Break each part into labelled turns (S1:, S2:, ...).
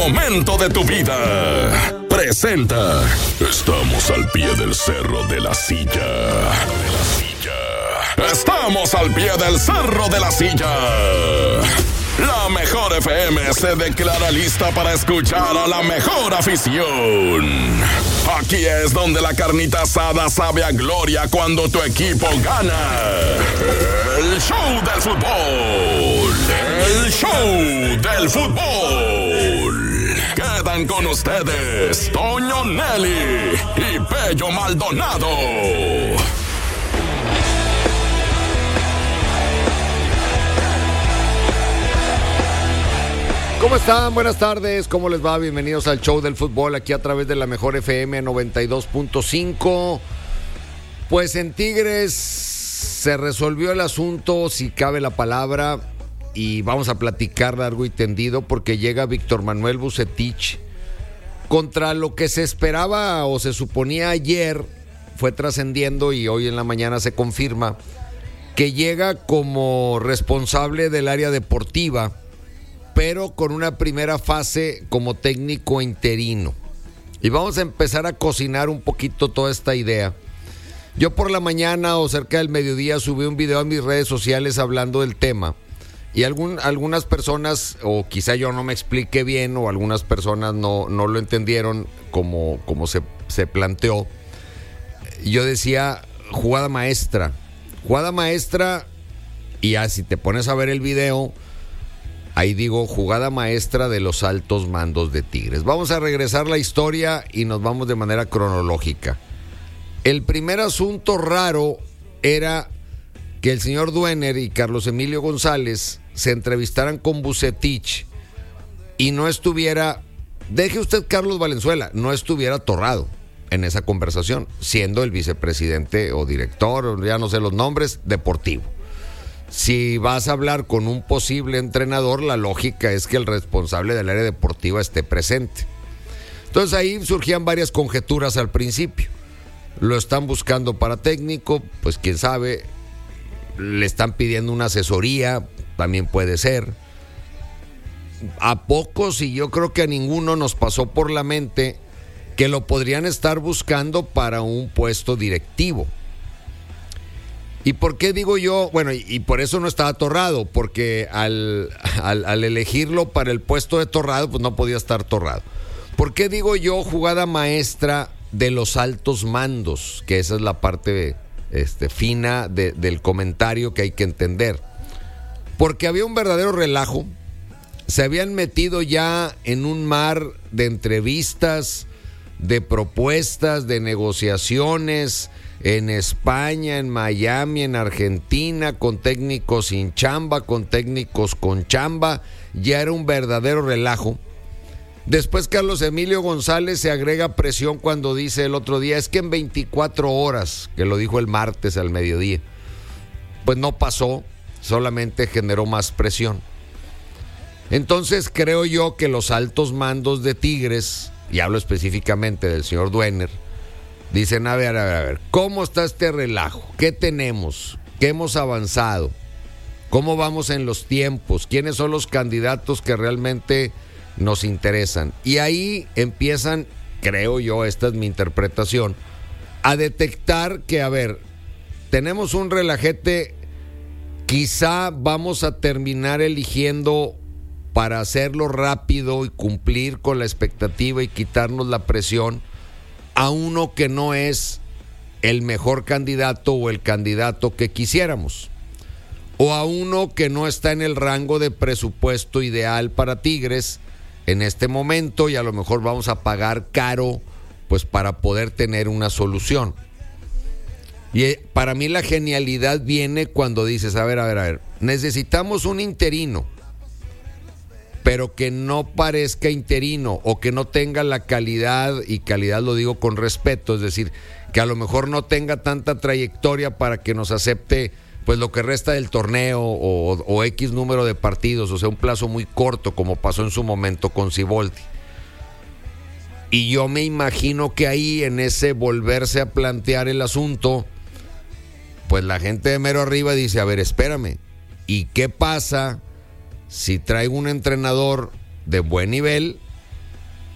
S1: Momento de tu vida. Presenta. Estamos al pie del Cerro de la Silla. Estamos al pie del Cerro de la Silla. La mejor FM se declara lista para escuchar a la mejor afición. Aquí es donde la carnita asada sabe a gloria cuando tu equipo gana. El show del fútbol. El show del fútbol. Quedan con ustedes Toño Nelly y Pello Maldonado.
S2: ¿Cómo están? Buenas tardes, ¿cómo les va? Bienvenidos al show del fútbol aquí a través de la mejor FM 92.5. Pues en Tigres se resolvió el asunto, si cabe la palabra, y vamos a platicar largo y tendido porque llega Víctor Manuel Vucetich. Contra lo que se esperaba o se suponía ayer, fue trascendiendo y hoy en la mañana se confirma que llega como responsable del área deportiva, pero con una primera fase como técnico interino. Y vamos a empezar a cocinar un poquito toda esta idea. Yo por la mañana o cerca del mediodía subí un video a mis redes sociales hablando del tema. Y algunas personas, o quizá yo no me expliqué bien, o algunas personas no lo entendieron como se planteó. Yo decía jugada maestra, y si te pones a ver el video, ahí digo jugada maestra de los altos mandos de Tigres. Vamos a regresar la historia y nos vamos de manera cronológica. El primer asunto raro era que el señor Duener y Carlos Emilio González se entrevistaran con Vucetich y no estuviera, deje usted Carlos Valenzuela, no estuviera Torrado en esa conversación, siendo el vicepresidente o director, ya no sé los nombres, deportivo. Si vas a hablar con un posible entrenador, la lógica es que el responsable del área deportiva esté presente. Entonces ahí surgían varias conjeturas al principio. Lo están buscando para técnico, pues quién sabe, le están pidiendo una asesoría, también puede ser. A pocos, y yo creo que a ninguno nos pasó por la mente que lo podrían estar buscando para un puesto directivo. ¿Y por qué digo yo? Bueno, y por eso no estaba Torrado, porque al elegirlo para el puesto de Torrado, pues no podía estar Torrado. ¿Por qué digo yo jugada maestra de los altos mandos? Que esa es la parte fina del comentario que hay que entender. Porque había un verdadero relajo. Se habían metido ya en un mar de entrevistas, de propuestas, de negociaciones en España, en Miami, en Argentina, con técnicos sin chamba, con técnicos con chamba. Ya era un verdadero relajo. Después Carlos Emilio González se agrega presión cuando dice el otro día, es que en 24 horas, que lo dijo el martes al mediodía, pues no pasó, solamente generó más presión. Entonces creo yo que los altos mandos de Tigres, y hablo específicamente del señor Duener, dicen, a ver, ¿cómo está este relajo? ¿Qué tenemos? ¿Qué hemos avanzado? ¿Cómo vamos en los tiempos? ¿Quiénes son los candidatos que realmente nos interesan? Y ahí empiezan, creo yo, esta es mi interpretación, a detectar que, a ver, tenemos un relajete, quizá vamos a terminar eligiendo para hacerlo rápido y cumplir con la expectativa y quitarnos la presión a uno que no es el mejor candidato o el candidato que quisiéramos, o a uno que no está en el rango de presupuesto ideal para Tigres en este momento y a lo mejor vamos a pagar caro pues para poder tener una solución. Y para mí la genialidad viene cuando dices, a ver, necesitamos un interino, pero que no parezca interino o que no tenga la calidad, y calidad lo digo con respeto, es decir, que a lo mejor no tenga tanta trayectoria para que nos acepte pues lo que resta del torneo o X número de partidos, o sea, un plazo muy corto como pasó en su momento con Siboldi. Y yo me imagino que ahí en ese volverse a plantear el asunto, pues la gente de mero arriba dice, a ver, espérame, ¿y qué pasa si traigo un entrenador de buen nivel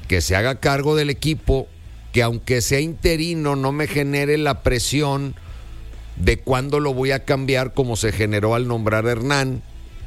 S2: que se haga cargo del equipo, que aunque sea interino no me genere la presión de cuándo lo voy a cambiar como se generó al nombrar a Hernán,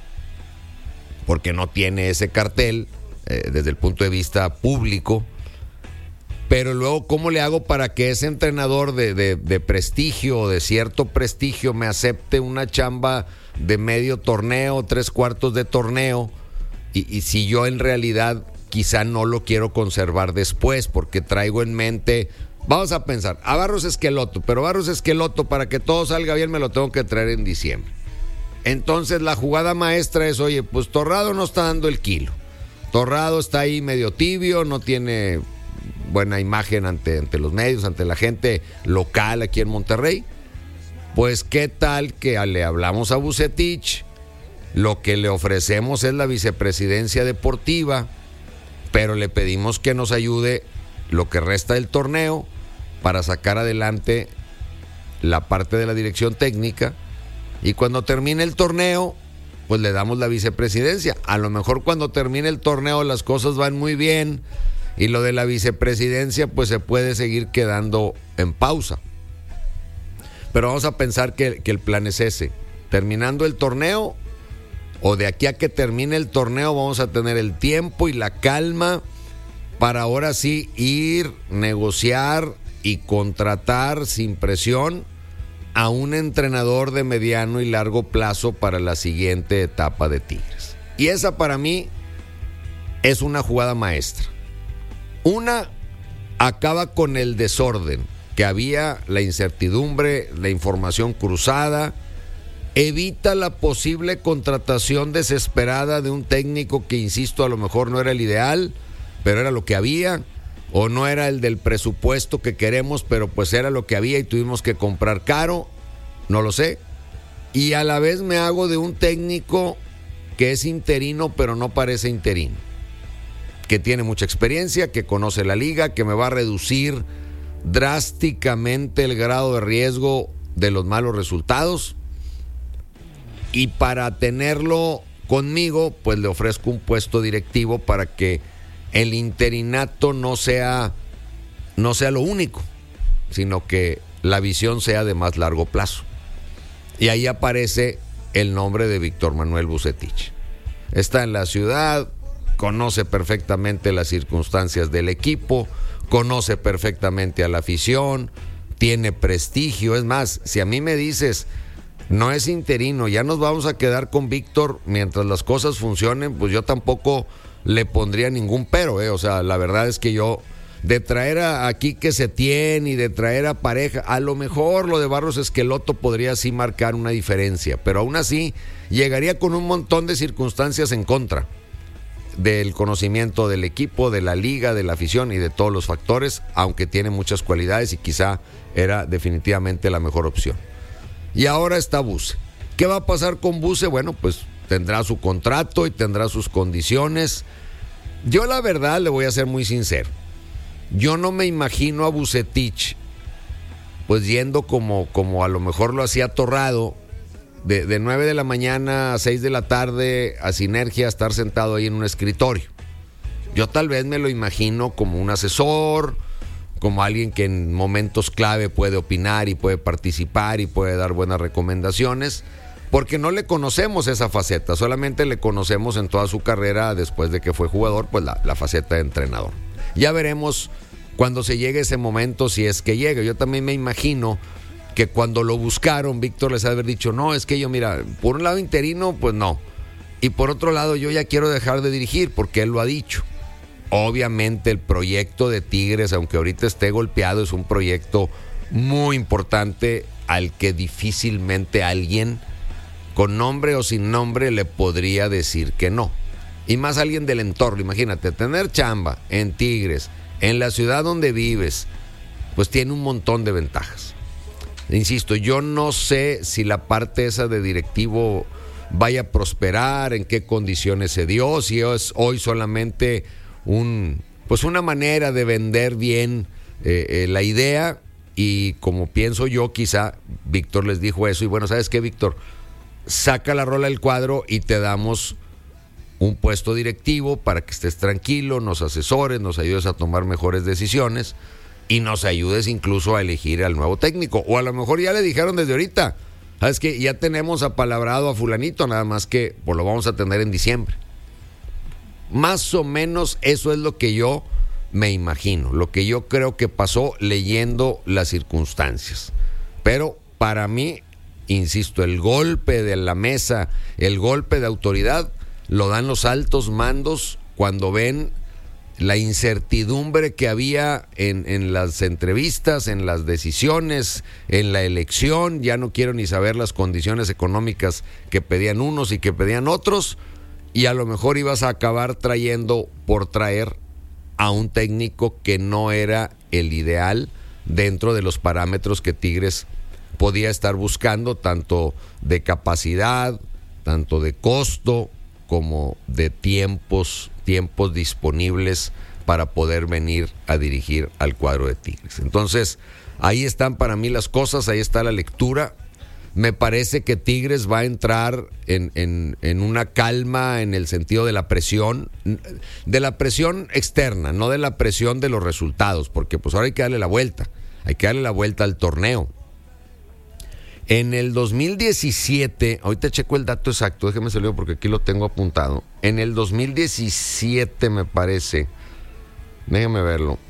S2: porque no tiene ese cartel desde el punto de vista público. Pero luego, ¿cómo le hago para que ese entrenador de prestigio o de cierto prestigio me acepte una chamba de medio torneo, 3/4 de torneo? Y si yo en realidad quizá no lo quiero conservar después, porque traigo en mente, vamos a pensar, a Barros Esqueloto, pero Barros Esqueloto, para que todo salga bien, me lo tengo que traer en diciembre. Entonces la jugada maestra es, oye, pues Torrado no está dando el kilo. Torrado está ahí medio tibio, no tiene buena imagen ante los medios, ante la gente local aquí en Monterrey. Pues qué tal que le hablamos a Vucetich, lo que le ofrecemos es la vicepresidencia deportiva, pero le pedimos que nos ayude lo que resta del torneo para sacar adelante la parte de la dirección técnica, y cuando termine el torneo pues le damos la vicepresidencia. A lo mejor cuando termine el torneo las cosas van muy bien y lo de la vicepresidencia pues se puede seguir quedando en pausa. Pero vamos a pensar que el plan es ese. Terminando el torneo, o de aquí a que termine el torneo, vamos a tener el tiempo y la calma para ahora sí ir, negociar y contratar sin presión a un entrenador de mediano y largo plazo para la siguiente etapa de Tigres. Y esa para mí es una jugada maestra. Una, acaba con el desorden que había, la incertidumbre, la información cruzada. Evita la posible contratación desesperada de un técnico que, insisto, a lo mejor no era el ideal, pero era lo que había, o no era el del presupuesto que queremos, pero pues era lo que había y tuvimos que comprar caro, no lo sé. Y a la vez me hago de un técnico que es interino, pero no parece interino, que tiene mucha experiencia, que conoce la liga, que me va a reducir drásticamente el grado de riesgo de los malos resultados. Y para tenerlo conmigo, pues le ofrezco un puesto directivo para que el interinato no sea lo único, sino que la visión sea de más largo plazo. Y ahí aparece el nombre de Víctor Manuel Vucetich. Está en la ciudad, conoce perfectamente las circunstancias del equipo, conoce perfectamente a la afición, tiene prestigio. Es más, si a mí me dices, no es interino, ya nos vamos a quedar con Víctor mientras las cosas funcionen, pues yo tampoco le pondría ningún pero, O sea, la verdad es que yo, de traer a Quique Setién y de traer a Pareja, a lo mejor lo de Barros Esqueloto podría sí marcar una diferencia, pero aún así llegaría con un montón de circunstancias en contra del conocimiento del equipo, de la liga, de la afición y de todos los factores, aunque tiene muchas cualidades y quizá era definitivamente la mejor opción. Y ahora está Buce. ¿Qué va a pasar con Buce? Bueno, pues tendrá su contrato y tendrá sus condiciones. Yo la verdad le voy a ser muy sincero. Yo no me imagino a Vucetich pues yendo como a lo mejor lo hacía Torrado, de 9 de la mañana a 6 de la tarde a Sinergia, a estar sentado ahí en un escritorio. Yo tal vez me lo imagino como un asesor, como alguien que en momentos clave puede opinar y puede participar y puede dar buenas recomendaciones, porque no le conocemos esa faceta, solamente le conocemos en toda su carrera después de que fue jugador, pues la faceta de entrenador. Ya veremos cuando se llegue ese momento, si es que llega. Yo también me imagino que cuando lo buscaron, Víctor les ha de haber dicho, no, es que yo, mira, por un lado interino, pues no, y por otro lado yo ya quiero dejar de dirigir, porque él lo ha dicho. Obviamente el proyecto de Tigres, aunque ahorita esté golpeado, es un proyecto muy importante al que difícilmente alguien, con nombre o sin nombre, le podría decir que no. Y más alguien del entorno. Imagínate, tener chamba en Tigres, en la ciudad donde vives, pues tiene un montón de ventajas. Insisto, yo no sé si la parte esa de directivo vaya a prosperar, en qué condiciones se dio, si es hoy solamente una manera de vender bien la idea, y como pienso yo, quizá Víctor les dijo eso, y bueno, ¿sabes qué, Víctor? Saca la rola del cuadro y te damos un puesto directivo para que estés tranquilo, nos asesores, nos ayudes a tomar mejores decisiones y nos ayudes incluso a elegir al nuevo técnico. O a lo mejor ya le dijeron desde ahorita, ¿sabes qué? Ya tenemos apalabrado a fulanito, nada más que pues lo vamos a tener en diciembre. Más o menos eso es lo que yo me imagino, lo que yo creo que pasó leyendo las circunstancias. Pero para mí, insisto, el golpe de la mesa, el golpe de autoridad, lo dan los altos mandos cuando ven la incertidumbre que había en las entrevistas, en las decisiones, en la elección. Ya no quiero ni saber las condiciones económicas que pedían unos y que pedían otros, y a lo mejor ibas a acabar trayendo por traer a un técnico que no era el ideal dentro de los parámetros que Tigres podía estar buscando, tanto de capacidad, tanto de costo, como de tiempos disponibles para poder venir a dirigir al cuadro de Tigres. Entonces, ahí están para mí las cosas, ahí está la lectura. Me parece que Tigres va a entrar en una calma en el sentido de la presión externa, no de la presión de los resultados, porque pues ahora hay que darle la vuelta al torneo. En el 2017, ahorita checo el dato exacto, déjeme salirlo porque aquí lo tengo apuntado. En el 2017 me parece, déjeme verlo.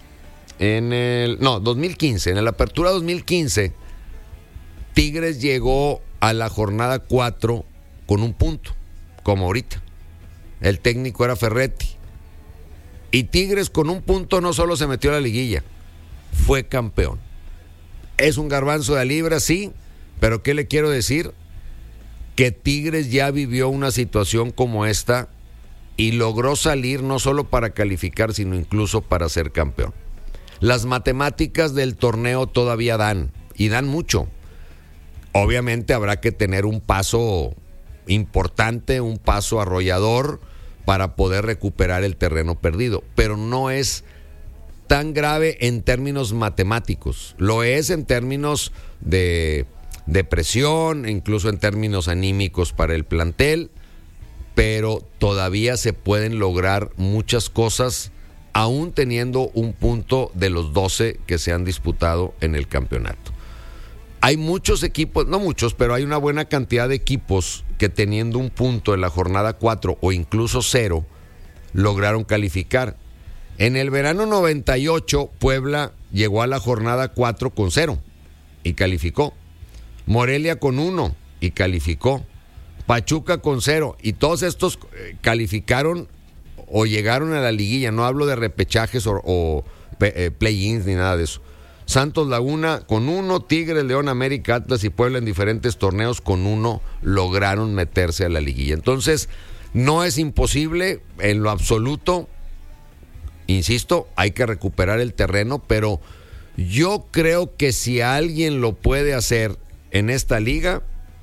S2: 2015, en la apertura 2015, Tigres llegó a la jornada 4 con un punto, como ahorita. El técnico era Ferretti. Y Tigres con un punto no solo se metió a la liguilla, fue campeón. Es un garbanzo de libra, sí. Pero ¿qué le quiero decir? Que Tigres ya vivió una situación como esta y logró salir no solo para calificar, sino incluso para ser campeón. Las matemáticas del torneo todavía dan, y dan mucho. Obviamente habrá que tener un paso importante, un paso arrollador para poder recuperar el terreno perdido, pero no es tan grave en términos matemáticos. Lo es en términos de presión, incluso en términos anímicos para el plantel, pero todavía se pueden lograr muchas cosas aún teniendo un punto de los 12 que se han disputado en el campeonato. Hay muchos equipos, no muchos, pero hay una buena cantidad de equipos que teniendo un punto en la jornada 4 o incluso 0, lograron calificar. En el verano 98, Puebla llegó a la jornada 4 con 0 y calificó. Morelia con 1 y calificó. Pachuca con 0 y todos estos calificaron o llegaron a la liguilla. No hablo de repechajes o play-ins ni nada de eso. Santos Laguna con 1, Tigres, León, América, Atlas y Puebla en diferentes torneos con 1 lograron meterse a la liguilla. Entonces, no es imposible en lo absoluto. Insisto, hay que recuperar el terreno, pero yo creo que si alguien lo puede hacer en esta liga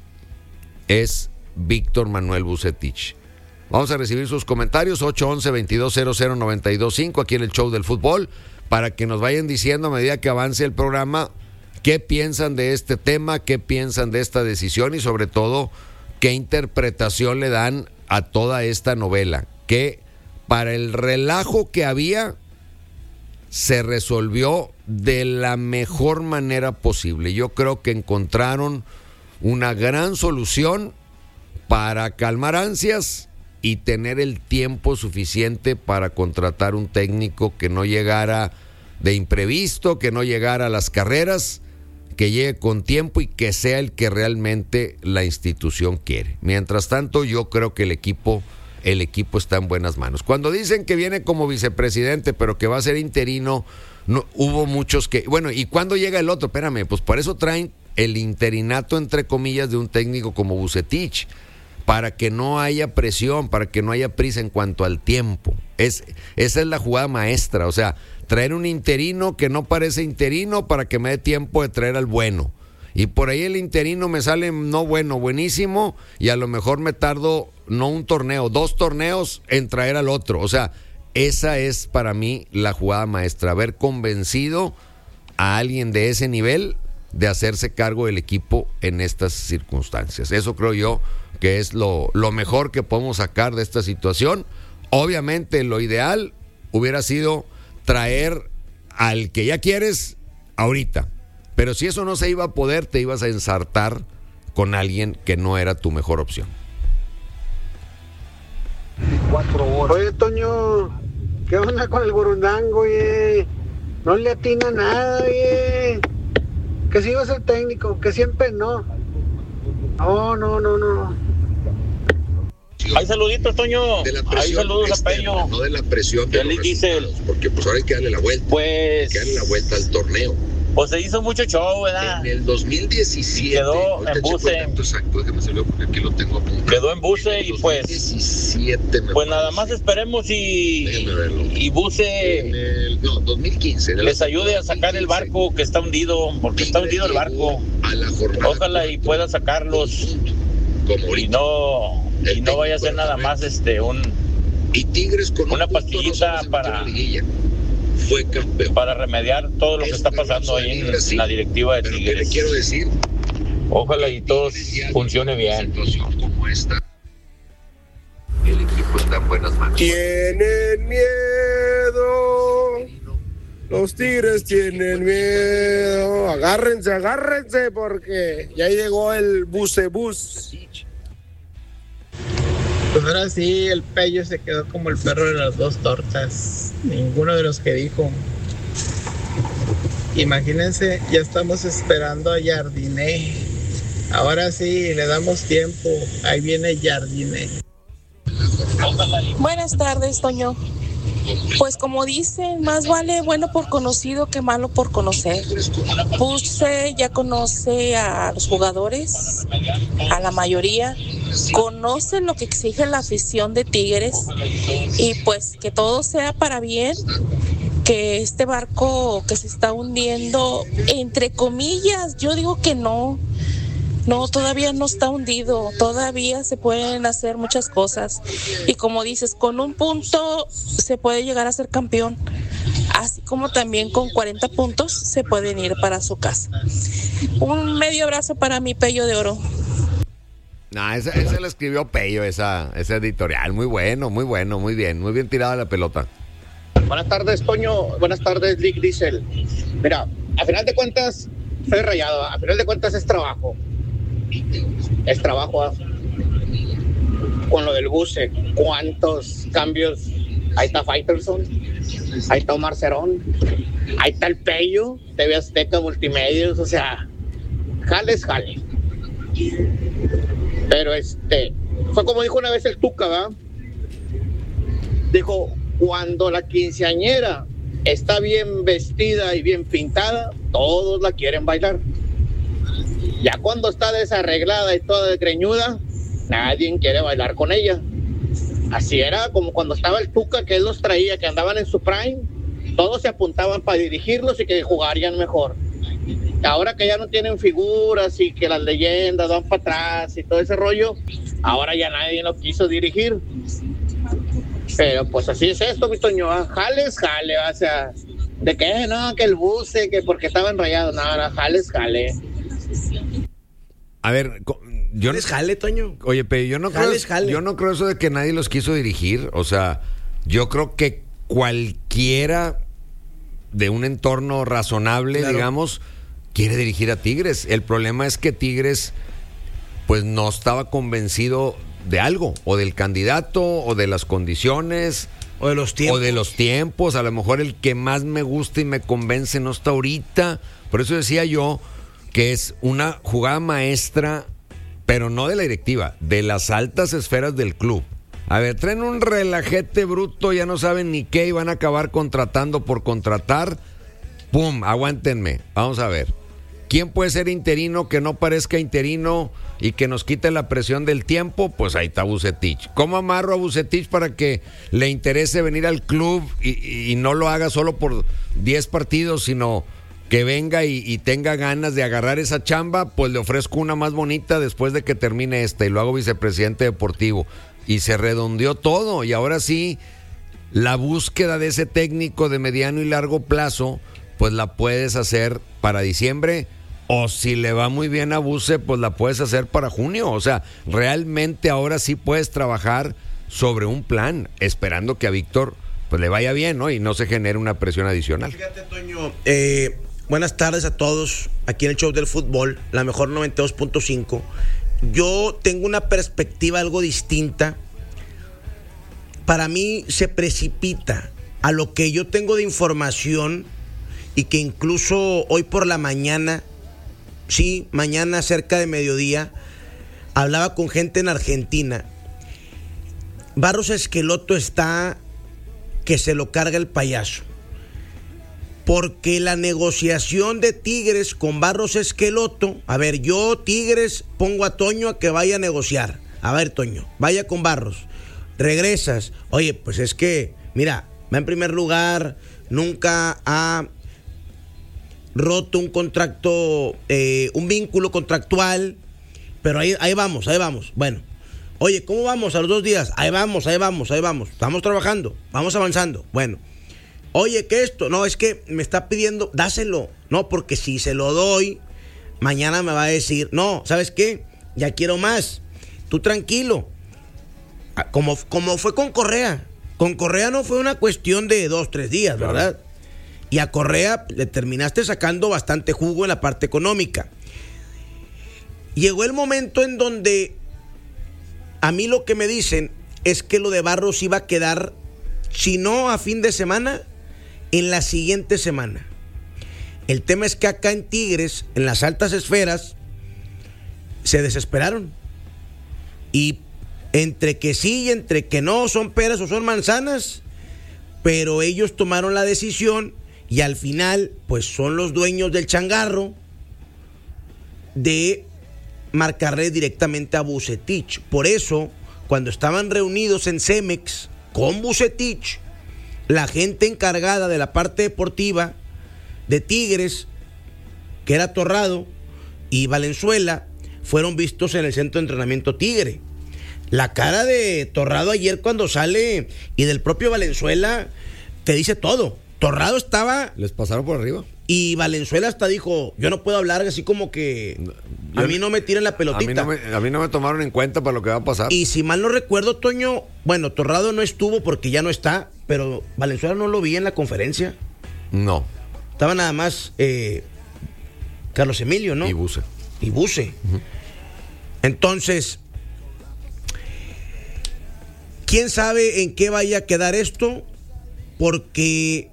S2: es Víctor Manuel Vucetich. Vamos a recibir sus comentarios 811-2200-925 aquí en el Show del Fútbol para que nos vayan diciendo a medida que avance el programa qué piensan de este tema, qué piensan de esta decisión y sobre todo qué interpretación le dan a toda esta novela, que para el relajo que había se resolvió de la mejor manera posible. Yo creo que encontraron una gran solución para calmar ansias y tener el tiempo suficiente para contratar un técnico que no llegara de imprevisto, que no llegara a las carreras, que llegue con tiempo y que sea el que realmente la institución quiere. Mientras tanto, yo creo que el equipo está en buenas manos. Cuando dicen que viene como vicepresidente, pero que va a ser interino, no, hubo muchos que... Bueno, ¿y cuándo llega el otro? Espérame, pues por eso traen el interinato, entre comillas, de un técnico como Vucetich, para que no haya presión, para que no haya prisa en cuanto al tiempo. Esa es la jugada maestra, o sea, traer un interino que no parece interino para que me dé tiempo de traer al bueno. Y por ahí el interino me sale no bueno, buenísimo, y a lo mejor me tardo no un torneo, 2 torneos en traer al otro. O sea, esa es para mí la jugada maestra, haber convencido a alguien de ese nivel de hacerse cargo del equipo en estas circunstancias. Eso creo yo que es lo mejor que podemos sacar de esta situación. Obviamente lo ideal hubiera sido traer al que ya quieres ahorita, pero si eso no se iba a poder, te ibas a ensartar con alguien que no era tu mejor opción.
S3: 4 horas. Oye, Toño, ¿qué onda con el Burundango, oye? No le atina nada, oye. Que si iba a ser técnico, que siempre no. No.
S4: Hay saluditos, Toño. Hay saludos a Peño.
S5: No de la presión de los resultados, porque pues ahora hay que darle la vuelta.
S4: Pues...
S5: Hay que darle la vuelta al torneo.
S4: Pues se hizo mucho show, ¿verdad?
S5: En el 2017
S4: quedó en buce.
S5: Exacto, déjame salir porque aquí lo tengo apuntado.
S4: Quedó en buce y pues...
S5: 2017
S4: pues nada más esperemos y buce...
S5: 2015.
S4: Les ayude a sacar el barco que está hundido, porque está hundido el barco. Ojalá y pueda sacarlos. Y no vaya a ser nada más una pastillita
S5: fue campeón.
S4: Para remediar todo lo que está pasando ahí en la directiva de Tigres.
S5: Le quiero decir,
S4: ojalá y todo funcione bien.
S5: Como esta, el equipo está en buenas manos.
S6: Tienen miedo. Los Tigres tienen miedo. Agárrense porque ya llegó el bucebús.
S7: Pues ahora sí, el Pello se quedó como el perro de las dos tortas. Ninguno de los que dijo. Imagínense, ya estamos esperando a Jardiné. Ahora sí, le damos tiempo. Ahí viene Jardiné.
S8: Buenas tardes, Toño. Pues como dicen, más vale bueno por conocido que malo por conocer. Puse ya conoce a los jugadores, a la mayoría, conoce lo que exige la afición de Tigres y pues que todo sea para bien, que este barco que se está hundiendo, entre comillas, yo digo que no, todavía no está hundido, todavía se pueden hacer muchas cosas y como dices, con un punto se puede llegar a ser campeón, así como también con 40 puntos se pueden ir para su casa. Un medio abrazo para mi Pello de Oro.
S2: Esa la escribió Pello, esa editorial, muy bien tirada la pelota.
S9: Buenas tardes, Toño, buenas tardes, Lick Diesel. Mira, a final de cuentas, soy Rayado, a final de cuentas es trabajo. Es trabajo con lo del buce. ¿Cuántos cambios? Ahí está Faitelson, ahí está Omar Cerón, ahí está el Pello, TV Azteca Multimedios, o sea, jale. Pero fue como dijo una vez el Tuca, ¿verdad? Dijo, cuando la quinceañera está bien vestida y bien pintada, todos la quieren bailar. Ya cuando está desarreglada y toda desgreñuda, nadie quiere bailar con ella. Así era como cuando estaba el Tuca, que él los traía, que andaban en su prime, todos se apuntaban para dirigirlos y que jugarían mejor. Ahora que ya no tienen figuras y que las leyendas van para atrás y todo ese rollo, ahora ya nadie lo quiso dirigir. Pero pues así es esto, mi Toño, jale, o sea, de que no, que el buce, que porque estaba enrayado, nada, jale.
S2: A ver, yo no
S10: jale, Toño.
S2: Oye, pero yo no creo eso de que nadie los quiso dirigir. O sea, yo creo que cualquiera de un entorno razonable, claro, digamos, quiere dirigir a Tigres. El problema es que Tigres pues no estaba convencido de algo, o del candidato, o de las condiciones,
S10: o de los tiempos.
S2: A lo mejor el que más me gusta y me convence no está ahorita. Por eso decía yo que es una jugada maestra, pero no de la directiva, de las altas esferas del club. A ver, traen un relajete bruto, ya no saben ni qué y van a acabar contratando por contratar. ¡Pum! Aguántenme. Vamos a ver. ¿Quién puede ser interino que no parezca interino y que nos quite la presión del tiempo? Pues ahí está Vucetich. ¿Cómo amarro a Vucetich para que le interese venir al club y no lo haga solo por 10 partidos, sino que venga y tenga ganas de agarrar esa chamba? Pues le ofrezco una más bonita después de que termine esta y lo hago vicepresidente deportivo. Y se redondeó todo y ahora sí, la búsqueda de ese técnico de mediano y largo plazo, pues la puedes hacer para diciembre O si le va muy bien a Buse, pues la puedes hacer para junio. O sea, realmente ahora sí puedes trabajar sobre un plan, esperando que a Víctor pues le vaya bien, ¿no? Y no se genere una presión adicional.
S11: Fíjate, Toño, buenas tardes a todos aquí en el show del fútbol, la mejor 92.5. Yo tengo una perspectiva algo distinta. Para mí se precipita a lo que yo tengo de información y que incluso hoy por la mañana, sí, mañana cerca de mediodía, hablaba con gente en Argentina. Barros Esqueloto está que se lo carga el payaso. Porque la negociación de Tigres con Barros Esqueloto, a ver, yo Tigres pongo a Toño a que vaya a negociar. A ver, Toño, vaya con Barros. Regresas. Oye, pues es que, mira, va en primer lugar, nunca ha roto un contrato, un vínculo contractual, pero ahí vamos. Bueno, oye, ¿cómo vamos a los 2 días? Ahí vamos. Estamos trabajando, vamos avanzando. Bueno, oye, ¿qué esto? No, es que me está pidiendo, dáselo. No, porque si se lo doy, mañana me va a decir, no, ¿sabes qué? Ya quiero más. Tú tranquilo. Como fue con Correa. Con Correa no fue una cuestión de 2-3 días, ¿verdad? Y a Correa le terminaste sacando bastante jugo en la parte económica. Llegó el momento en donde a mí lo que me dicen es que lo de Barros iba a quedar, si no a fin de semana, en la siguiente semana. El tema es que acá en Tigres, en las altas esferas, se desesperaron. Y entre que sí y entre que no, son peras o son manzanas, pero ellos tomaron la decisión y al final, pues son los dueños del changarro de marcarle directamente a Vucetich. Por eso, cuando estaban reunidos en Cemex con Vucetich, la gente encargada de la parte deportiva de Tigres, que era Torrado y Valenzuela, fueron vistos en el centro de entrenamiento Tigre. La cara de Torrado ayer cuando sale y del propio Valenzuela te dice todo. Torrado estaba...
S2: Les pasaron por arriba.
S11: Y Valenzuela hasta dijo, yo no puedo hablar, así como que a mí no me tiran la pelotita.
S2: A mí no me tomaron en cuenta para lo que va a pasar.
S11: Y si mal no recuerdo, Toño, bueno, Torrado no estuvo porque ya no está, pero Valenzuela no lo vi en la conferencia.
S2: No.
S11: Estaba nada más Carlos Emilio, ¿no?
S2: Y Buse.
S11: Uh-huh. Entonces, ¿quién sabe en qué vaya a quedar esto? Porque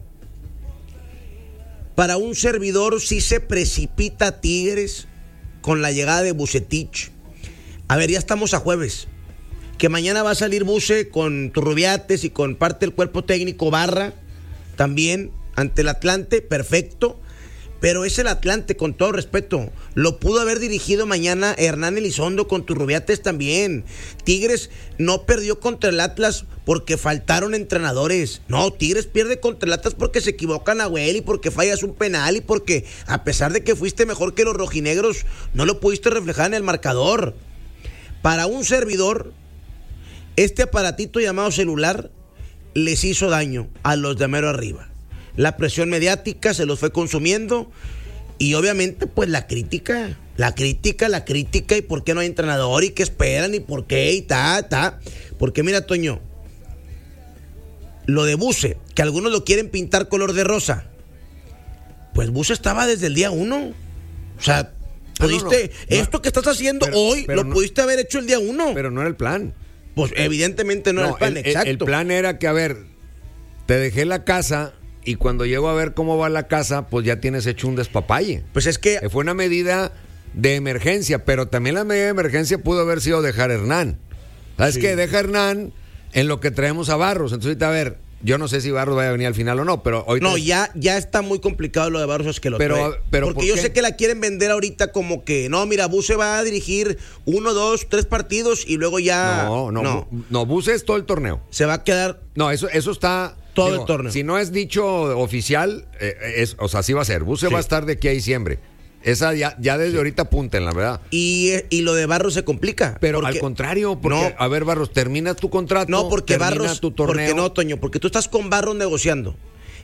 S11: para un servidor sí se precipita Tigres con la llegada de Vucetich. A ver, ya estamos a jueves. Que mañana va a salir Buse con Turrubiates y con parte del cuerpo técnico Barra también ante el Atlante, perfecto. Pero es el Atlante, con todo respeto. Lo pudo haber dirigido mañana Hernán Elizondo con Turrubiates también. Tigres no perdió contra el Atlas porque faltaron entrenadores. No, Tigres pierde contra el Atlas porque se equivocan a Nahuel y porque fallas un penal y porque a pesar de que fuiste mejor que los rojinegros, no lo pudiste reflejar en el marcador. Para un servidor, este aparatito llamado celular les hizo daño a los de mero arriba. La presión mediática se los fue consumiendo y obviamente pues la crítica y por qué no hay entrenador y qué esperan y por qué y porque mira, Toño, lo de Buse, que algunos lo quieren pintar color de rosa, pues Buse estaba desde el día 1. O sea, pudiste, esto que estás haciendo hoy lo pudiste haber hecho el día 1.
S2: Pero no era el plan.
S11: Pues evidentemente no era el plan, exacto.
S2: El plan era que, a ver, te dejé la casa y cuando llego a ver cómo va la casa, pues ya tienes hecho un despapalle.
S11: Pues es que
S2: fue una medida de emergencia, pero también la medida de emergencia pudo haber sido dejar a Hernán. ¿Sabes qué? Deja a Hernán en lo que traemos a Barros. Entonces, ahorita, a ver, yo no sé si Barros vaya a venir al final o no, pero hoy...
S11: No, ya está muy complicado lo de Barros Esqueloto.
S2: Pero
S11: porque yo sé que la quieren vender ahorita como que, no, mira, Buse va a dirigir 1, 2, 3 partidos y luego ya...
S2: No, Buse es todo el torneo.
S11: Se va a quedar...
S2: No, eso está...
S11: Todo el torneo.
S2: Si no es dicho oficial, o sea, así va a ser. Buse va a estar de aquí a diciembre. Esa ya desde ahorita apunten, la verdad.
S11: Y lo de Barros se complica.
S2: Pero al contrario, porque, a ver, Barros, termina tu contrato.
S11: No, porque
S2: termina
S11: Barros,
S2: tu torneo.
S11: Porque no, Toño, porque tú estás con Barros negociando.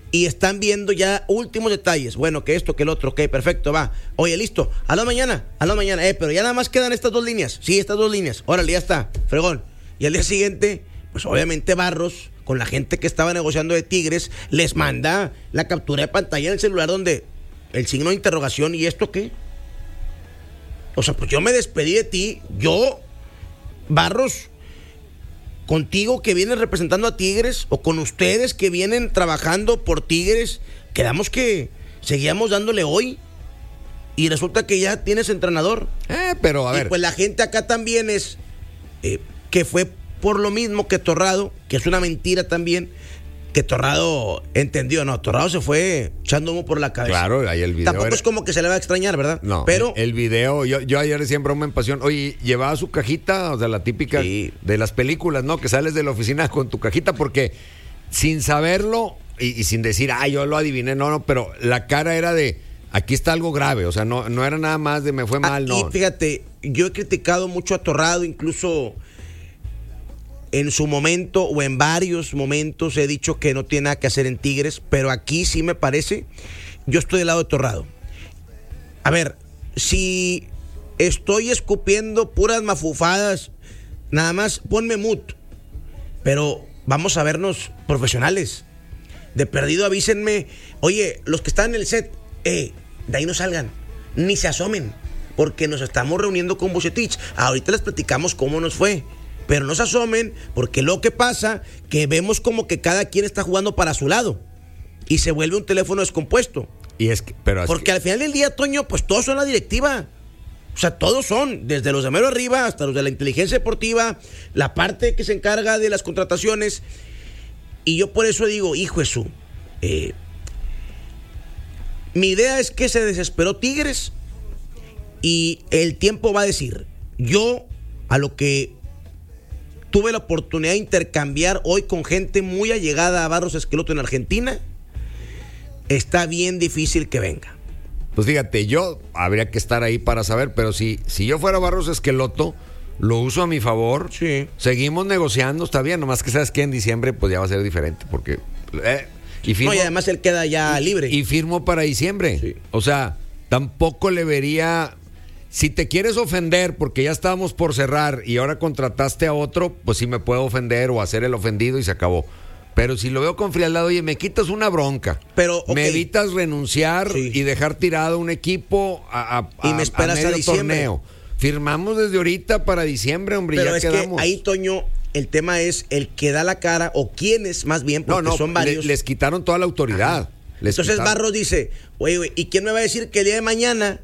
S11: y están viendo ya últimos detalles. Bueno, que esto, que el otro, ok, perfecto, va. Oye, listo, a la mañana, pero ya nada más quedan estas 2 líneas. Sí, estas 2 líneas. Órale, ya está, fregón. Y al día siguiente, pues obviamente Barros, con la gente que estaba negociando de Tigres, les manda la captura de pantalla en el celular donde el signo de interrogación, ¿y esto qué? O sea, pues yo me despedí de ti, yo, Barros, contigo que vienes representando a Tigres, o con ustedes que vienen trabajando por Tigres, quedamos que seguíamos dándole hoy, y resulta que ya tienes entrenador.
S2: Pero a ver.
S11: Y pues la gente acá también es que fue por lo mismo que Torrado, que es una mentira también, que Torrado entendió. No, Torrado se fue echando humo por la cabeza.
S2: Claro, ahí el video.
S11: Tampoco es como que se le va a extrañar, ¿verdad?
S2: No, pero el video, yo ayer decía en broma en pasión, oye, llevaba su cajita, o sea, la típica de las películas, ¿no? Que sales de la oficina con tu cajita, porque sin saberlo y sin decir, yo lo adiviné, no, pero la cara era de, aquí está algo grave, o sea, no era nada más de me fue mal, no.
S11: Y fíjate, yo he criticado mucho a Torrado, incluso en su momento o en varios momentos he dicho que no tiene nada que hacer en Tigres, pero aquí sí me parece, yo estoy del lado de Torrado. A ver, si estoy escupiendo puras mafufadas, nada más ponme mute, pero vamos a vernos profesionales. De perdido avísenme, oye, los que están en el set, de ahí no salgan, ni se asomen, porque nos estamos reuniendo con Vucetich. Ahorita les platicamos cómo nos fue, pero no se asomen, porque lo que pasa, que vemos como que cada quien está jugando para su lado, y se vuelve un teléfono descompuesto. Porque al final del día, Toño, pues todos son la directiva. O sea, todos son, desde los de mero arriba hasta los de la inteligencia deportiva, la parte que se encarga de las contrataciones. Y yo por eso digo, hijo Jesús, mi idea es que se desesperó Tigres, y el tiempo va a decir. Yo, a lo que tuve la oportunidad de intercambiar hoy con gente muy allegada a Barros Esqueloto en Argentina, está bien difícil que venga.
S2: Pues fíjate, yo habría que estar ahí para saber, pero si yo fuera Barros Esqueloto, lo uso a mi favor.
S11: Sí.
S2: Seguimos negociando, está bien, nomás que sabes que en diciembre pues ya va a ser diferente, porque
S11: y además él queda ya libre.
S2: Y firmo para diciembre.
S11: Sí.
S2: O sea, tampoco le vería. Si te quieres ofender porque ya estábamos por cerrar y ahora contrataste a otro, pues sí me puedo ofender o hacer el ofendido y se acabó. Pero si lo veo con frialdad, oye, me quitas una bronca,
S11: pero okay,
S2: me evitas renunciar y dejar tirado un equipo
S11: y me esperas a diciembre.
S2: Torneo. Firmamos desde ahorita para diciembre, hombre, pero ya quedamos.
S11: Que ahí, Toño, el tema es el que da la cara, o quiénes más bien, porque son varios.
S2: Les quitaron toda la autoridad.
S11: Entonces Barros dice, oye, ¿y quién me va a decir que el día de mañana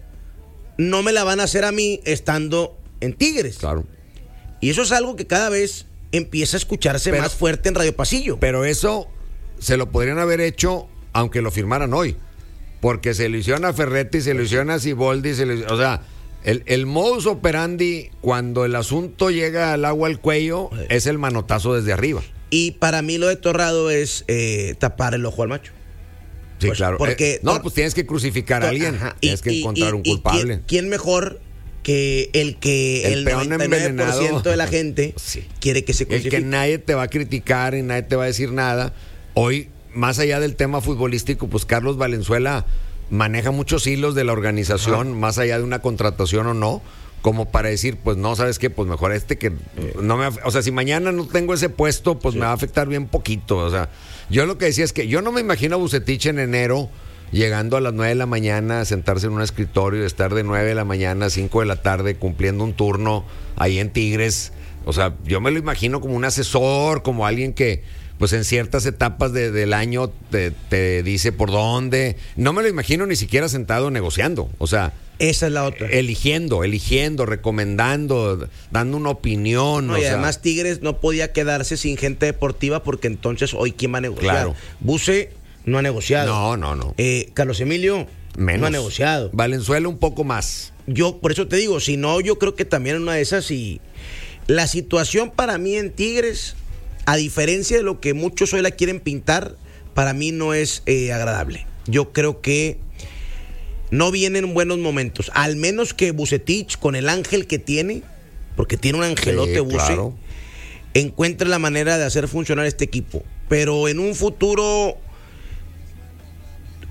S11: no me la van a hacer a mí estando en Tigres?
S2: Claro.
S11: Y eso es algo que cada vez empieza a escucharse más fuerte en Radio Pasillo.
S2: Pero eso se lo podrían haber hecho aunque lo firmaran hoy, porque se lo hicieron a Ferretti, se lo hicieron a Siboldi, o sea, el modus operandi cuando el asunto llega al agua al cuello es el manotazo desde arriba.
S11: Y para mí lo de Torrado es tapar el ojo al macho.
S2: Sí,
S11: pues,
S2: claro.
S11: Porque
S2: pues tienes que crucificar a alguien. Tienes que encontrar un culpable.
S11: ¿Quién mejor que el
S2: peón
S11: 99% de la gente quiere que se crucifique?
S2: El que nadie te va a criticar y nadie te va a decir nada. Hoy, más allá del tema futbolístico, pues Carlos Valenzuela maneja muchos hilos de la organización, más allá de una contratación o no, como para decir, pues no, ¿sabes qué? Pues mejor que no me... O sea, si mañana no tengo ese puesto, pues me va a afectar bien poquito. O sea, yo lo que decía es que yo no me imagino a Vucetich en enero llegando a las 9 de la mañana, a sentarse en un escritorio y estar de 9 de la mañana a 5 de la tarde cumpliendo un turno ahí en Tigres. O sea, yo me lo imagino como un asesor, como alguien que pues en ciertas etapas del año te dice por dónde. No me lo imagino ni siquiera sentado negociando. O sea,
S11: esa es la otra.
S2: Eligiendo, recomendando, dando una opinión.
S11: No, y además Tigres no podía quedarse sin gente deportiva, porque entonces hoy ¿quién va a negociar?
S2: Claro.
S11: Buce no ha negociado.
S2: No.
S11: Carlos Emilio menos. No ha negociado.
S2: Valenzuela un poco más.
S11: Yo por eso te digo, si no, yo creo que también en una de esas, y la situación para mí en Tigres, a diferencia de lo que muchos hoy la quieren pintar, para mí no es agradable. Yo creo que no vienen buenos momentos, al menos que Vucetich, con el ángel que tiene, porque tiene un angelote Buce,
S2: claro,
S11: encuentre la manera de hacer funcionar este equipo. Pero en un futuro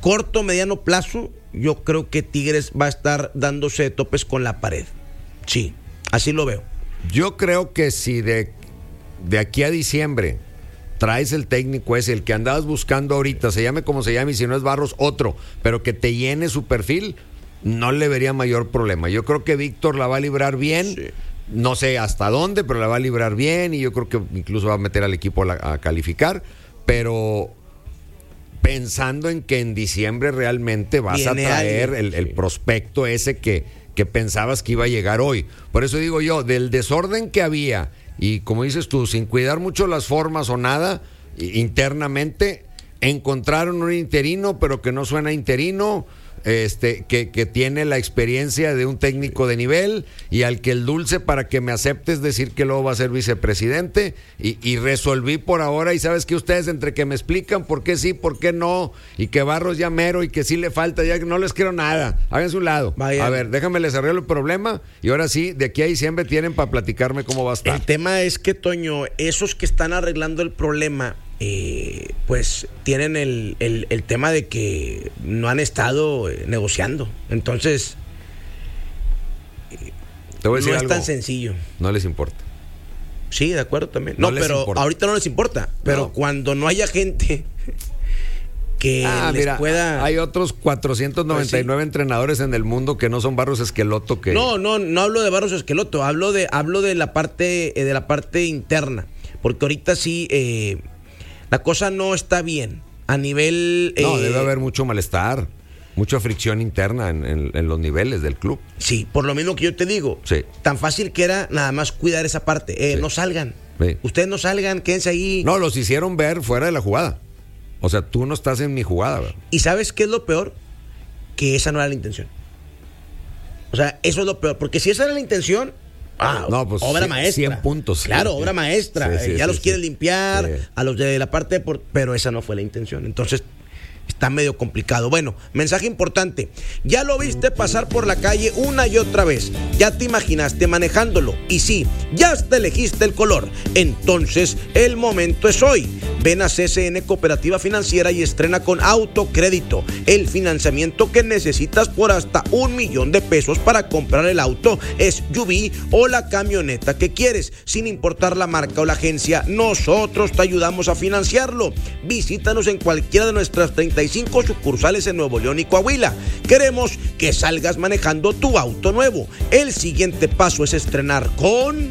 S11: corto, mediano plazo, yo creo que Tigres va a estar dándose de topes con la pared. Sí, así lo veo.
S2: Yo creo que si de aquí a diciembre traes el técnico ese, el que andabas buscando ahorita, se llame como se llame, y si no es Barros, otro, pero que te llene su perfil, no le vería mayor problema. Yo creo que Víctor la va a librar bien. Sí. No sé hasta dónde, pero la va a librar bien, y yo creo que incluso va a meter al equipo a calificar, pero pensando en que en diciembre realmente vas viene a traer el prospecto ese que pensabas que iba a llegar hoy. Por eso digo yo, del desorden que había, y como dices tú, sin cuidar mucho las formas o nada, internamente encontraron un interino, pero que no suena interino, que tiene la experiencia de un técnico de nivel, y al que el dulce para que me aceptes decir que luego va a ser vicepresidente, y resolví por ahora. Y sabes que ustedes entre que me explican por qué sí, por qué no, y que Barros ya mero y que sí le falta, ya que no les quiero nada, háganse un lado. Vaya. A ver, déjame les arreglo el problema, y ahora sí, de aquí a diciembre tienen para platicarme cómo va a estar.
S11: El tema es que, Toño, esos que están arreglando el problema, pues tienen el tema de que no han estado negociando. Entonces,
S2: te voy a decir
S11: no
S2: algo.
S11: Es tan sencillo.
S2: No les importa.
S11: Sí, de acuerdo también. No, pero importa. Ahorita no les importa. Pero cuando no haya gente que les pueda...
S2: Hay otros 499 pues sí. entrenadores en el mundo que no son Barros Esqueloto que...
S11: No hablo de Barros Esqueloto, hablo de la parte interna. Porque ahorita sí... la cosa no está bien a nivel...
S2: No, debe haber mucho malestar, mucha fricción interna en los niveles del club.
S11: Sí, por lo mismo que yo te digo.
S2: Sí.
S11: Tan fácil que era nada más cuidar esa parte. Sí. No salgan. Sí. Ustedes no salgan, quédense ahí.
S2: No, los hicieron ver fuera de la jugada. O sea, tú no estás en mi jugada, ¿verdad?
S11: ¿Y sabes qué es lo peor? Que esa no era la intención. O sea, eso es lo peor. Porque si esa era la intención...
S2: no, pues
S11: obra maestra.
S2: 100 puntos.
S11: Claro, obra maestra. Sí, los quiere limpiar, a los de la parte pero esa no fue la intención. Entonces, está medio complicado. Bueno, mensaje importante. Ya lo viste pasar por la calle una y otra vez. Ya te imaginaste manejándolo. Y sí, ya hasta elegiste el color. Entonces, el momento es hoy. Ven a CCN Cooperativa Financiera y estrena con Autocrédito el financiamiento que necesitas por hasta $1,000,000 para comprar el auto, SUV o la camioneta que quieres, sin importar la marca o la agencia. Nosotros te ayudamos a financiarlo. Visítanos en cualquiera de nuestras 35 sucursales en Nuevo León y Coahuila. Queremos que salgas manejando tu auto nuevo. El siguiente paso es estrenar con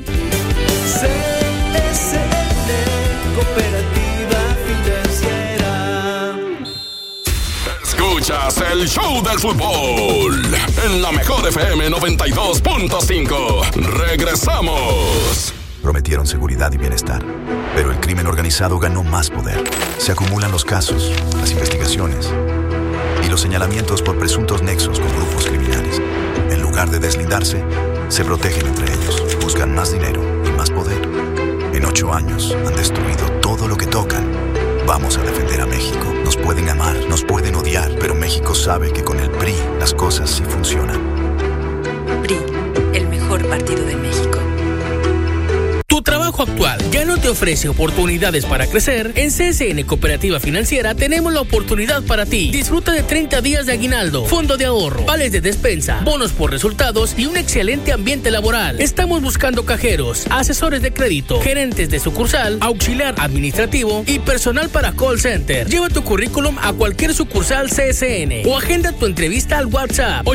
S12: CSN Cooperativa Financiera.
S1: Escuchas el show del fútbol en la mejor FM 92.5. Regresamos.
S13: Prometieron seguridad y bienestar, pero el crimen organizado ganó más poder. Se acumulan los casos, las investigaciones y los señalamientos por presuntos nexos con grupos criminales. En lugar de deslindarse, se protegen entre ellos, buscan más dinero y más poder. En 8 años han destruido todo lo que tocan. Vamos a defender a México. Nos pueden amar, nos pueden odiar, pero México sabe que con el PRI las cosas sí funcionan.
S14: PRI, el mejor partido de México.
S15: Tu trabajo actual ya no te ofrece oportunidades para crecer. En CSN Cooperativa Financiera tenemos la oportunidad para ti. Disfruta de 30 días de aguinaldo, fondo de ahorro, vales de despensa, bonos por resultados y un excelente ambiente laboral. Estamos buscando cajeros, asesores de crédito, gerentes de sucursal, auxiliar administrativo y personal para call center. Lleva tu currículum a cualquier sucursal CSN o agenda tu entrevista al WhatsApp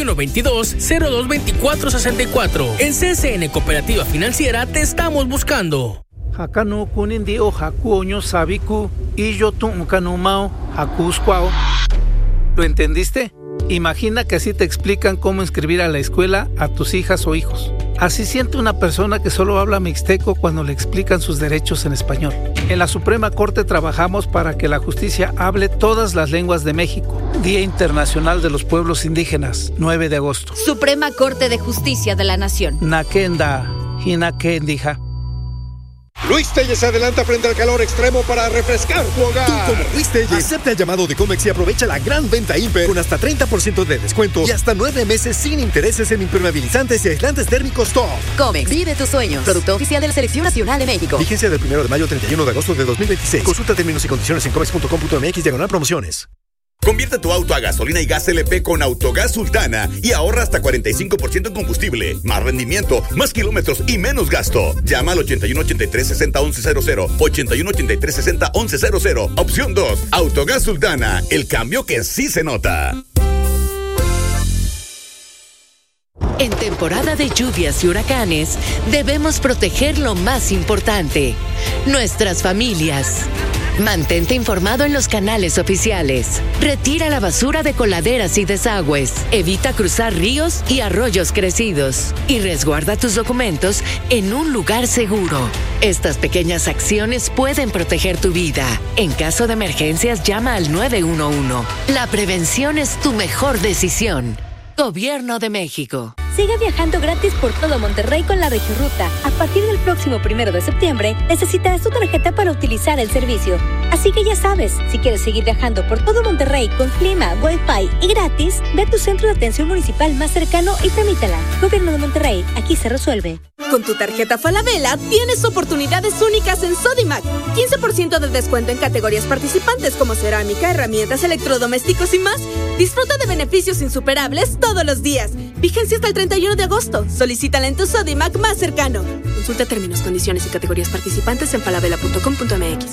S15: 8122-022464. En CSN Cooperativa Financiera te estamos buscando.
S16: Hakano kunindi o hakuoño sabiku y yo tuncanumao hakusquao. ¿Lo entendiste? Imagina que así te explican cómo inscribir a la escuela a tus hijas o hijos. Así siente una persona que solo habla mixteco cuando le explican sus derechos en español. En la Suprema Corte trabajamos para que la justicia hable todas las lenguas de México. Día Internacional de los Pueblos Indígenas, 9 de agosto.
S17: Suprema Corte de Justicia de la Nación.
S16: Nakenda, Hinakendija.
S18: Luis Telles se adelanta frente al calor extremo para refrescar tu hogar.
S19: Tú, como Luis Telles, acepta el llamado de Comex y aprovecha la gran venta Imper con hasta 30% de descuento y hasta 9 meses sin intereses en impermeabilizantes y aislantes térmicos top.
S17: Comex, vive tus sueños. Producto oficial de la Selección Nacional de México.
S19: Vigencia del 1 de mayo al 31 de agosto de 2026. Consulta términos y condiciones en comex.com.mx/promociones.
S20: Convierte tu auto a gasolina y gas LP con Autogas Sultana y ahorra hasta 45% en combustible, más rendimiento, más kilómetros y menos gasto. Llama al 8183-60-1100, 8183-60-1100. Opción 2, Autogas Sultana, el cambio que sí se nota.
S21: En temporada de lluvias y huracanes, debemos proteger lo más importante, nuestras familias. Mantente informado en los canales oficiales. Retira la basura de coladeras y desagües. Evita cruzar ríos y arroyos crecidos. Y resguarda tus documentos en un lugar seguro. Estas pequeñas acciones pueden proteger tu vida. En caso de emergencias, llama al 911. La prevención es tu mejor decisión. Gobierno de México.
S22: Sigue viajando gratis por todo Monterrey con la Regioruta. A partir del próximo 1 de septiembre, necesitarás tu tarjeta para utilizar el servicio. Así que ya sabes, si quieres seguir viajando por todo Monterrey con clima, Wi-Fi y gratis, ve a tu centro de atención municipal más cercano y tramítala. Gobierno de Monterrey, aquí se resuelve.
S23: Con tu tarjeta Falabella tienes oportunidades únicas en Sodimac. 15% de descuento en categorías participantes como cerámica, herramientas, electrodomésticos y más. Disfruta de beneficios insuperables todos los días. Vigencia hasta el 31 de agosto. Solicítala en tu Sodimac más cercano. Consulta términos, condiciones y categorías participantes en falabella.com.mx.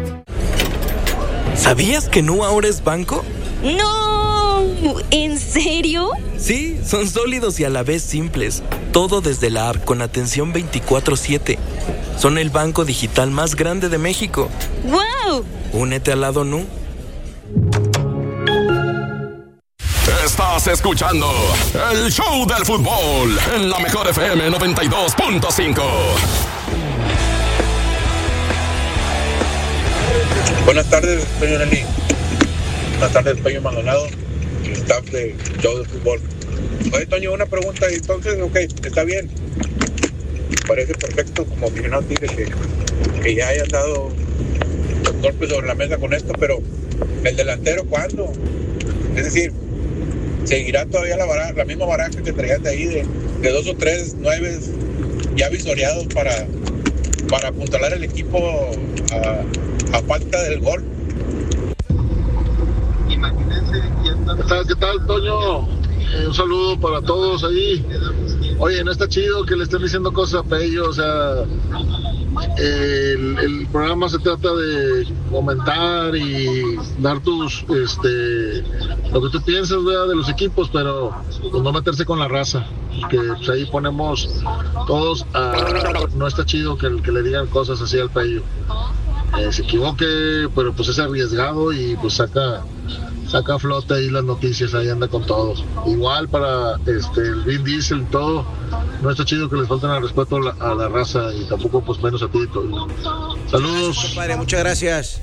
S24: ¿Sabías que Nu ahora es banco?
S22: ¡No! ¿En serio?
S24: Sí, son sólidos y a la vez simples. Todo desde la app con atención 24/7. Son el banco digital más grande de México.
S22: ¡Wow!
S24: Únete al lado Nu.
S1: Estás escuchando el show del fútbol en la mejor FM 92.5.
S25: Buenas tardes, señor Eli. Buenas tardes, Peño Maldonado y el staff de show del fútbol. Oye, Toño, una pregunta. Entonces, ok, está bien. Parece perfecto como aficionado Tigre que ya hayan dado golpes sobre la mesa con esto, pero el delantero, ¿cuándo? Es decir, seguirá todavía la misma baraja que traías de ahí de 2 o 3 9 ya visoreados para apuntalar el equipo a falta del gol.
S26: ¿Qué tal, Toño? Un saludo para todos ahí. Oye, no está chido que le estén diciendo cosas a Pello, o sea, el programa se trata de comentar y dar tus, lo que tú piensas, ¿verdad?, de los equipos, pero pues no meterse con la raza, que pues, ahí ponemos todos no está chido que le digan cosas así al Pello. Se equivoque, pero pues es arriesgado y pues saca a flote ahí las noticias, ahí anda con todos. Igual para el Vin Diesel y todo, no está chido que les falten al respeto a la raza y tampoco pues menos a ti. Saludos.
S11: Compadre, muchas gracias.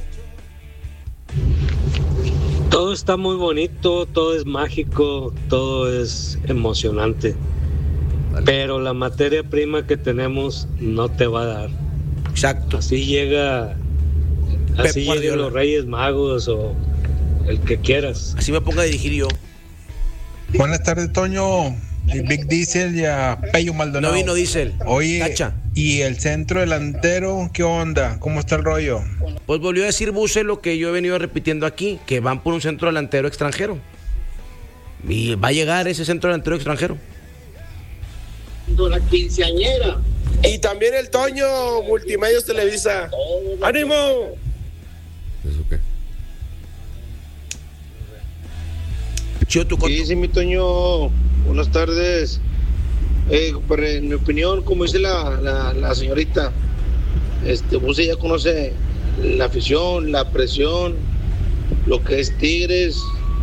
S27: Todo está muy bonito, todo es mágico, todo es emocionante. Pero la materia prima que tenemos no te va a dar.
S11: Exacto.
S27: Así llegan los Reyes Magos o el que quieras.
S11: Así me pongo a dirigir yo.
S25: Buenas tardes, Toño. Big Diesel y a Pello Maldonado.
S11: No vino Diesel.
S25: Oye,
S11: Tacha.
S25: ¿Y el centro delantero qué onda? ¿Cómo está el rollo?
S11: Pues volvió a decir Buse lo que yo he venido repitiendo aquí, que van por un centro delantero extranjero. Y va a llegar ese centro delantero extranjero.
S9: La quinceañera.
S6: Y también el Toño, Multimedios Televisa. ¡Ánimo!
S2: ¿Eso qué?
S9: Sí, mi Toño. Buenas tardes. En mi opinión, como dice la señorita, Buse ya conoce la afición, la presión, lo que es Tigres,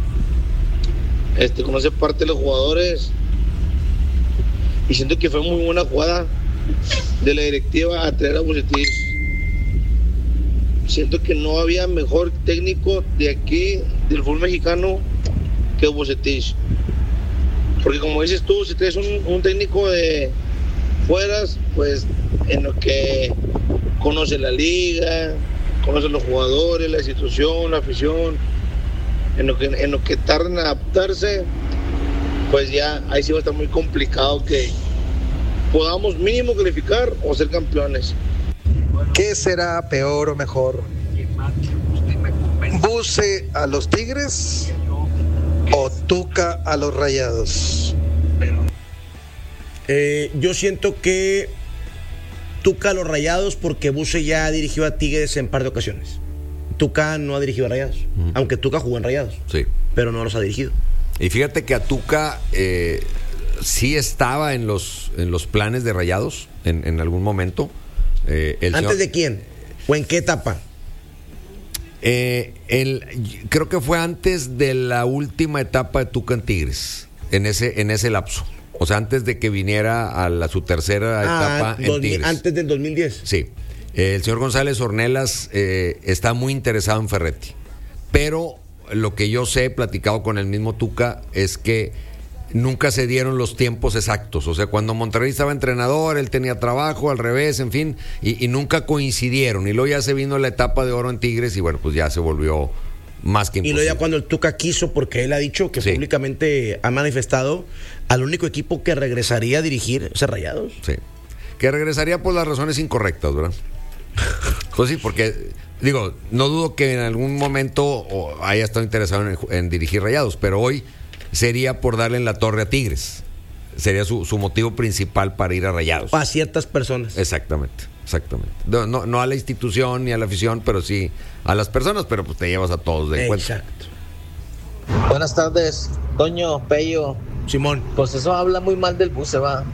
S9: conoce parte de los jugadores y siento que fue muy buena jugada de la directiva a traer a Bucetich. Siento que no había mejor técnico de aquí, del fútbol mexicano, que Bucetich. Porque como dices tú, si traes un técnico de fueras, pues en lo que conoce la liga, conoce los jugadores, la institución, la afición, en lo que tardan en adaptarse, pues ya ahí sí va a estar muy complicado que podamos mínimo calificar o ser campeones.
S28: ¿Qué será peor o mejor?
S3: Buse a los Tigres o Tuca a los Rayados?
S11: Yo siento que Tuca a los Rayados porque Buse ya dirigió a Tigres en par de ocasiones. Tuca no ha dirigido a Rayados, aunque Tuca jugó en Rayados,
S2: sí, pero
S11: no los ha dirigido.
S2: Y fíjate que a Tuca sí estaba en los planes de Rayados en algún momento.
S11: ¿Antes de quién? ¿O en qué etapa?
S2: Creo que fue antes de la última etapa de Tuca en Tigres, en ese lapso. O sea, antes de que viniera a su tercera etapa en Tigres.
S11: Antes del 2010.
S2: Sí. El señor González Ornelas está muy interesado en Ferretti. Pero lo que yo sé, platicado con el mismo Tuca, es que nunca se dieron los tiempos exactos. O sea, cuando Monterrey estaba entrenador, él tenía trabajo, al revés, en fin, y nunca coincidieron. Y luego ya se vino la etapa de oro en Tigres y bueno, pues ya se volvió más que imposible.
S11: Y luego ya cuando el Tuca quiso, porque él ha dicho que públicamente ha manifestado, al único equipo que regresaría a dirigir es Rayados.
S2: Sí. Que regresaría por las razones incorrectas, ¿verdad? Pues sí, porque digo, no dudo que en algún momento haya estado interesado en dirigir Rayados, pero hoy sería por darle en la torre a Tigres. Sería su motivo principal para ir a Rayados.
S11: A ciertas personas.
S2: Exactamente. No a la institución ni a la afición, pero sí a las personas, pero pues te llevas a todos de cuenta.
S11: Exacto.
S4: Buenas tardes, Toño, Pello.
S11: Simón.
S4: Pues eso habla muy mal del Buse, va.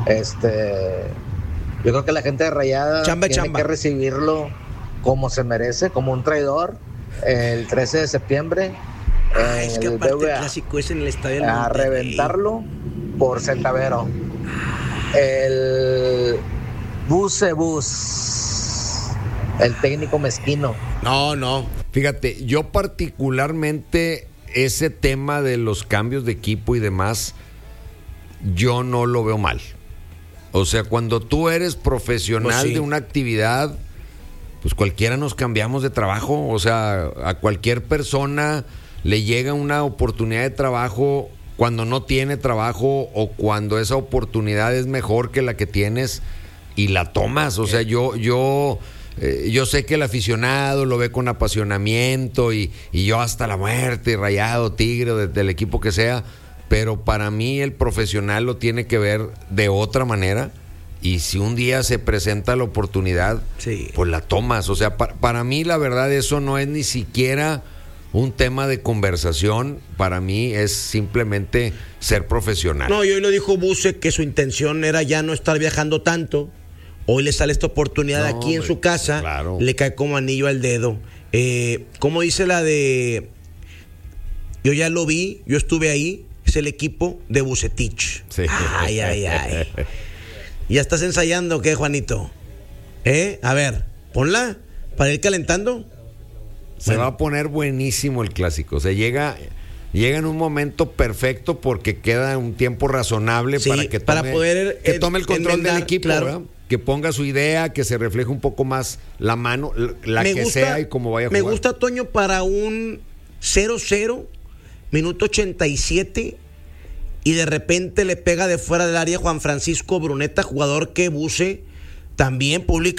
S4: Yo creo que la gente de Rayadas tiene que recibirlo como se merece, como un traidor, el 13 de septiembre.
S11: Es que aparte el clásico es en el estadio
S4: a reventarlo por centavero. El Bus, el técnico mezquino.
S2: No. Fíjate, yo particularmente ese tema de los cambios de equipo y demás, yo no lo veo mal. O sea, cuando tú eres profesional de una actividad, pues cualquiera nos cambiamos de trabajo. O sea, a cualquier persona le llega una oportunidad de trabajo cuando no tiene trabajo o cuando esa oportunidad es mejor que la que tienes y la tomas. O sea, yo sé que el aficionado lo ve con apasionamiento y yo hasta la muerte, Rayado, Tigre, del equipo que sea, pero para mí el profesional lo tiene que ver de otra manera y si un día se presenta la oportunidad, pues la tomas. O sea, para mí la verdad eso no es ni siquiera un tema de conversación, para mí es simplemente ser profesional.
S11: No, y hoy lo dijo Buse que su intención era ya no estar viajando tanto. Hoy le sale esta oportunidad aquí en su casa, claro. Le cae como anillo al dedo. ¿Cómo dice la de? Yo ya lo vi, yo estuve ahí, es el equipo de Bucetich. Sí. Ay. ¿Ya estás ensayando o qué, Juanito? A ver, ponla para ir calentando.
S2: Se va a poner buenísimo el clásico. O sea, llega en un momento perfecto porque queda un tiempo razonable para poder tome el control del equipo, claro. ¿Verdad? Que ponga su idea, que se refleje un poco más la mano, sea y cómo vaya a jugar.
S11: Me gusta, Toño, para un 0-0, minuto 87, y de repente le pega de fuera del área Juan Francisco Bruneta, jugador que Buse también publica.